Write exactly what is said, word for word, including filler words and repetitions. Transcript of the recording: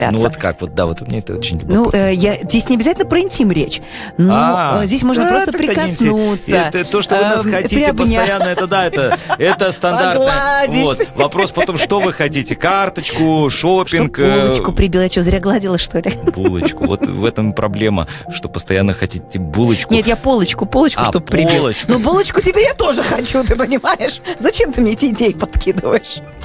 Ну вот как, вот да, вот мне это очень любопытно. Ну, э, я, здесь не обязательно про интим речь, но А, здесь можно да, просто тогда не прикоснуться. Это, то, что вы нас эм, хотите приобнять. постоянно, это да, это, это стандартно. Погладить. Вот. Вопрос потом, что вы хотите? Карточку, шопинг? Что, булочку прибила? Я что, зря гладила, что ли? Булочку. Вот в этом проблема, что постоянно хотите булочку. Нет, я полочку, полочку, А, чтобы прибила. полочку. Ну, булочку теперь я тоже хочу, ты понимаешь? Зачем ты мне эти идеи подкидываешь?